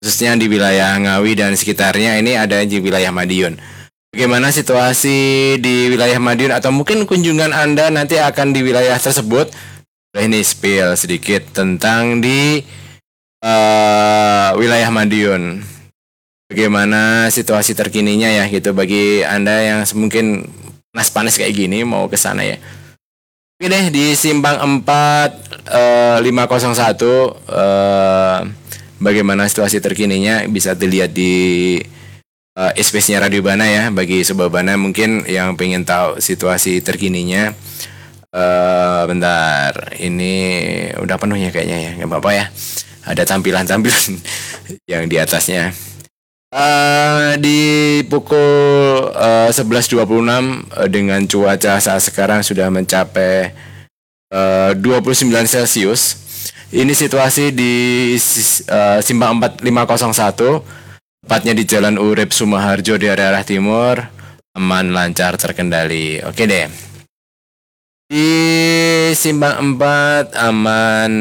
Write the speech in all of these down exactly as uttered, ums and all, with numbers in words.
khususnya di wilayah Ngawi dan sekitarnya. Ini ada di wilayah Madiun. Bagaimana situasi di wilayah Madiun atau mungkin kunjungan Anda nanti akan di wilayah tersebut? Ini spill sedikit tentang di uh, wilayah Madiun. Bagaimana situasi terkininya ya gitu bagi Anda yang mungkin panas-panas kayak gini mau ke sana ya. Oke deh, di Simpang empat uh, lima nol satu uh, bagaimana situasi terkininya bisa dilihat di uh, space-nya Radio Bana ya. Bagi Sobat Bana mungkin yang pengen tahu situasi terkininya. Uh, bentar, ini udah penuh ya kayaknya ya, nggak apa-apa ya. Ada tampilan-tampilan yang di atasnya. Uh, di pukul uh, sebelas dua puluh enam uh, dengan cuaca saat sekarang sudah mencapai uh, dua puluh sembilan Celcius. Ini situasi di uh, Simpang empat lima nol satu, tepatnya di Jalan Urip Sumoharjo di arah timur, aman, lancar, terkendali. Oke deh. Di Simpang empat aman.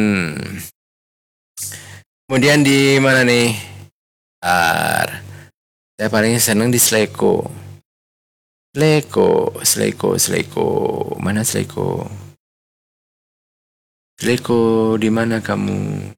Kemudian di mana nih? Ar. Saya paling seneng di Sleko. Sleko, Sleko, Sleko. Mana Sleko? Sleko, di mana kamu?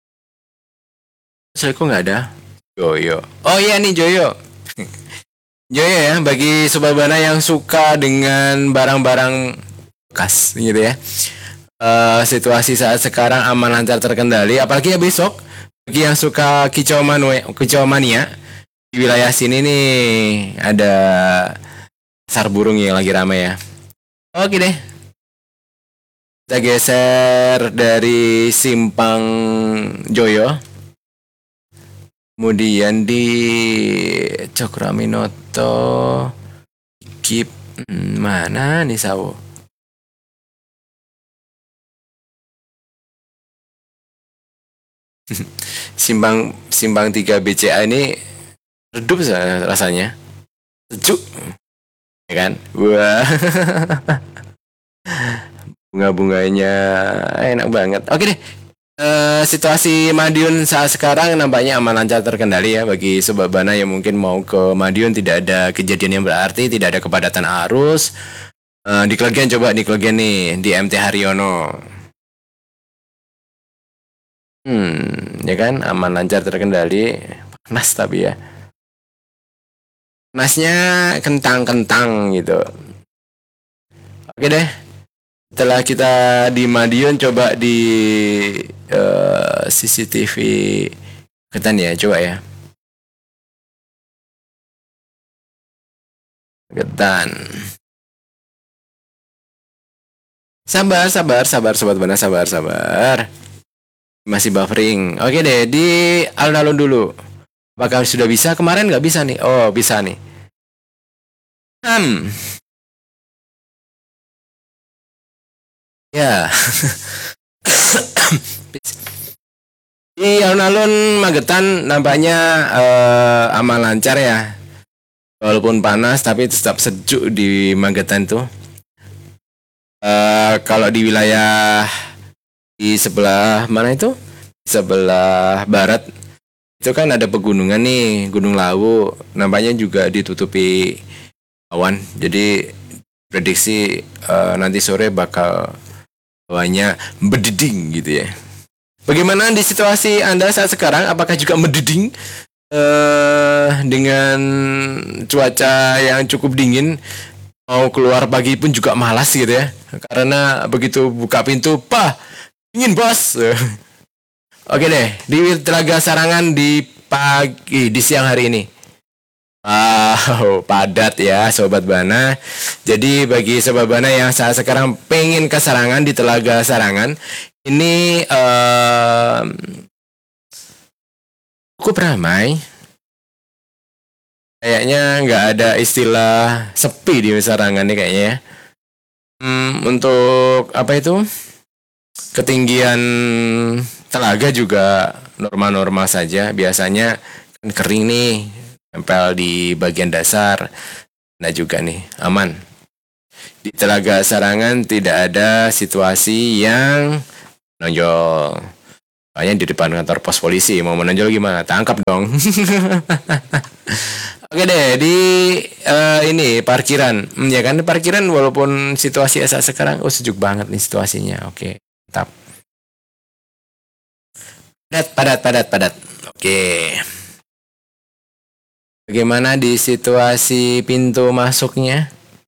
Sleko nggak ada? Joyo. Oh iya nih Joyo. Joyo ya, bagi Sobat Bana yang suka dengan barang-barang bekas gitu ya. Uh, situasi saat sekarang aman, lancar, terkendali. Apalagi ya besok bagi yang suka kicau mania, kicau mania di wilayah sini nih ada pasar burung yang lagi ramai ya. Oke deh, kita geser dari Simpang Joyo, kemudian di Cokroaminoto, Kip, hmm, mana nih Sawo? Simpang Simpang tiga B C A ini redup rasanya, sejuk, ya kan? Wah, bunga-bunganya enak banget. Oke deh, uh, situasi Madiun saat sekarang nampaknya aman, lancar, terkendali ya bagi Sobat Bana yang mungkin mau ke Madiun. Tidak ada kejadian yang berarti, tidak ada kepadatan arus. Uh, di Klegen coba di Klegen nih di M T Haryono. Hmm, ya kan, aman, lancar, terkendali. Panas tapi ya. Panasnya kentang-kentang gitu. Oke deh. Setelah kita di Madiun, coba di uh, C C T V Ketan ya, coba ya. Ketan. Sabar, sabar, sabar, Sobat Bana, sabar, sabar. Masih buffering. Oke deh, di alun-alun dulu. Apakah sudah bisa? Kemarin nggak bisa nih. Oh, bisa nih. Hmm. Ya. Di alun-alun Magetan nampaknya uh, aman, lancar ya. Walaupun panas tapi tetap sejuk di Magetan tuh. Uh, kalau di wilayah di sebelah mana itu? Sebelah barat itu kan ada pegunungan nih, Gunung Lawu. Nampaknya juga ditutupi awan. Jadi prediksi uh, nanti sore bakal hawanya berdiding gitu ya. Bagaimana di situasi Anda saat sekarang? Apakah juga mendiding uh, dengan cuaca yang cukup dingin? Mau keluar pagi pun juga malas gitu ya. Karena begitu buka pintu, pah, dingin bos. Oke deh, di Telaga Sarangan di pagi, di siang hari ini. Wow, padat ya Sobat Bana. Jadi bagi Sobat Bana yang saat sekarang pengen ke Sarangan di Telaga Sarangan, ini uh, cukup ramai. Kayaknya nggak ada istilah sepi di Sarangan nih kayaknya ya. Hmm, untuk apa itu? Ketinggian telaga juga normal-normal saja. Biasanya kan kering nih, nempel di bagian dasar. Nah juga nih, aman. Di Telaga Sarangan tidak ada situasi yang menonjol. Soalnya di depan kantor pos polisi, mau menonjol gimana? Tangkap dong. Oke deh, di uh, ini parkiran, hmm, ya kan parkiran walaupun situasi saat sekarang, oh sejuk banget nih situasinya. Oke, mantap. Padat, padat, padat, padat. Oke. Bagaimana di situasi pintu masuknya?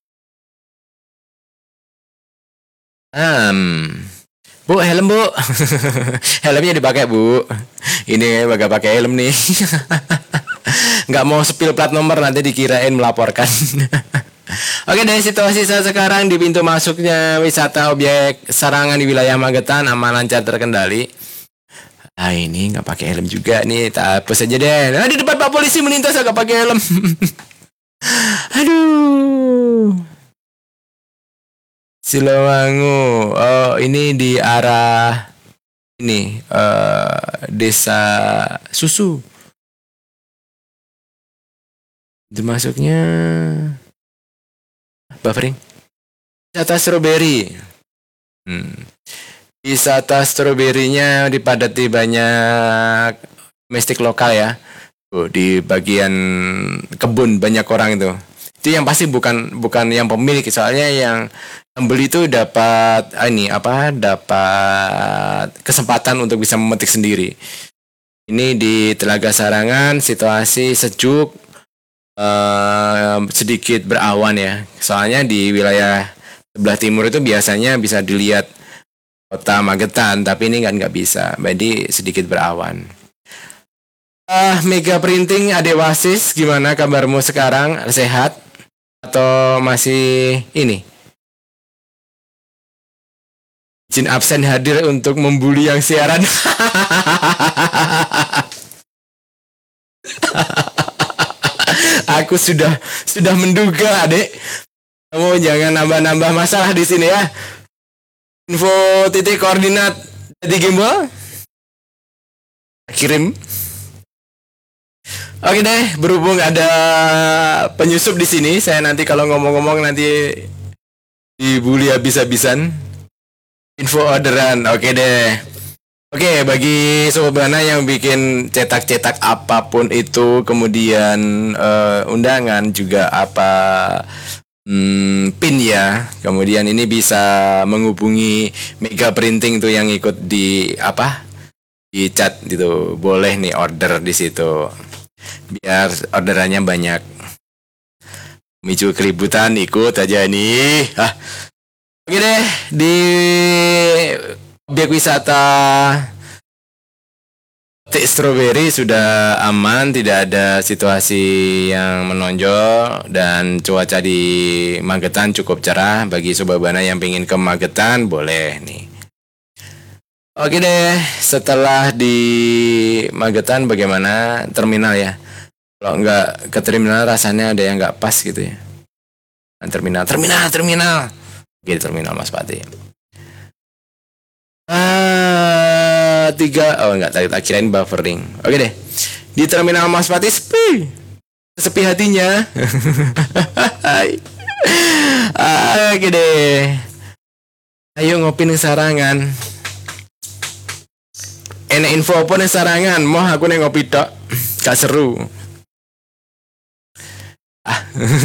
Hmm. Bu, helm bu. Helmnya dipakai bu. Ini bagak pakai helm nih. Nggak mau spill plat nomor nanti dikirain melaporkan. Oke dari situasi saat sekarang di pintu masuknya wisata objek Sarangan di wilayah Magetan aman lancar terkendali. Ah ini nggak pakai helm juga nih, tak hapus aja deh. Nah di depan Pak Polisi melintas nggak pakai helm. Aduh. Silowangu, oh ini di arah ini uh, desa Susu. Itu masuknya buffering. Wisata strawberry. Hmm. Wisata stroberinya dipadati banyak domestik lokal ya. Tuh, di bagian kebun banyak orang itu. Itu yang pasti bukan bukan yang pemilik, soalnya yang pembeli itu dapat ini apa dapat kesempatan untuk bisa memetik sendiri. Ini di Telaga Sarangan situasi sejuk, eh, sedikit berawan ya. Soalnya di wilayah sebelah timur itu biasanya bisa dilihat kota Magetan, tapi ini kan nggak bisa. Jadi sedikit berawan. Uh, Mega Printing Adewasis, gimana kabarmu sekarang? Sehat atau masih ini? Izin absen hadir untuk membuli yang siaran. Aku sudah sudah menduga, Adek. Kamu jangan nambah-nambah masalah di sini ya. Info titik koordinat jadi gimbal. Kirim. Oke deh, berhubung ada penyusup di sini, saya nanti kalau ngomong-ngomong nanti dibully habis-habisan. Info orderan, oke deh. Oke, bagi Sobat Bana yang bikin cetak-cetak apapun itu, kemudian uh, undangan juga apa hmm, pin ya. Kemudian ini bisa menghubungi Mega Printing tuh yang ikut di apa? Di chat gitu. Boleh nih order di situ. Biar orderannya banyak. Micu keributan ikut aja nih. Hah. Oke deh, di objek wisata Petik Strawberry sudah aman, tidak ada situasi yang menonjol dan cuaca di Magetan cukup cerah. Bagi Sobat Bana yang pengen ke Magetan boleh nih. Oke deh, setelah di Magetan bagaimana terminal ya? Kalau nggak ke terminal rasanya ada yang nggak pas gitu ya. Terminal, terminal, terminal. Oke, terminal Mas Pati. Ah, tiga, oh enggak, tadi tak kirain buffering. Oke deh, di terminal Mas Pati sepi, sepi hatinya. ah, oke deh, ayo ngopi nih Sarangan. Enak info apa nih Sarangan? Mau aku nih ngopi tok, gak seru. Ah.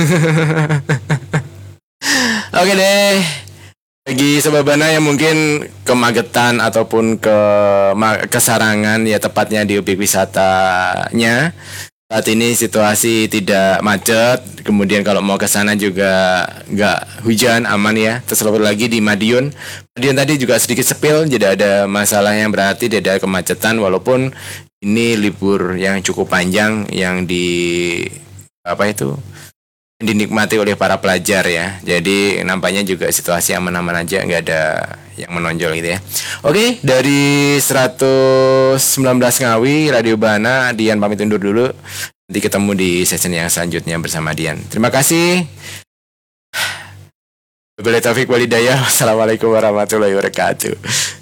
Oke deh, bagi Sobat Bana yang mungkin ke Magetan ataupun ke ke Sarangan ya tepatnya di objek wisatanya saat ini situasi tidak macet. Kemudian kalau mau ke sana juga nggak hujan, aman ya. Terus lagi di Madiun, Madiun tadi juga sedikit sepil, jadi ada masalah yang berarti tidak ada kemacetan walaupun ini libur yang cukup panjang yang di apa itu dinikmati oleh para pelajar ya. Jadi nampaknya juga situasi aman-aman aja, nggak ada yang menonjol gitu ya. Oke, dari seratus sembilan belas Ngawi Radio Bana, Dian pamit undur dulu. Nanti ketemu di session yang selanjutnya bersama Dian. Terima kasih. Wabillahi taufiq walhidayah. Wassalamualaikum warahmatullahi wabarakatuh.